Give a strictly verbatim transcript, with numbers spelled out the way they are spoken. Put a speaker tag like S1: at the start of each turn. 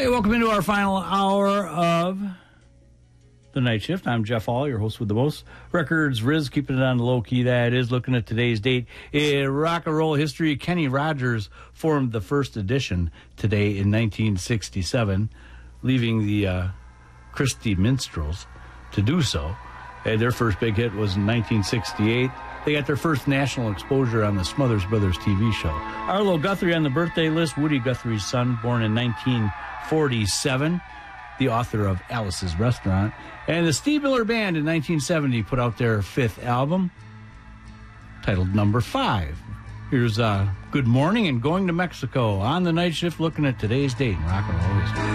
S1: Hey, welcome into our final hour of the Night Shift. I'm Jeff Hall, your host with the most records. Riz keeping it on the low key. That is, looking at today's date in rock and roll history. Kenny Rogers formed the first edition today in nineteen sixty-seven, leaving the uh, Christie Minstrels to do so. And their first big hit was in nineteen sixty-eight. They got their first national exposure on the Smothers Brothers T V show. Arlo Guthrie on the birthday list, Woody Guthrie's son, born in nineteen forty-seven, the author of Alice's Restaurant. And the Steve Miller Band in nineteen seventy put out their fifth album, titled Number Five. Here's uh, Good Morning and Going to Mexico on the Night Shift, looking at today's date in rock and roll history.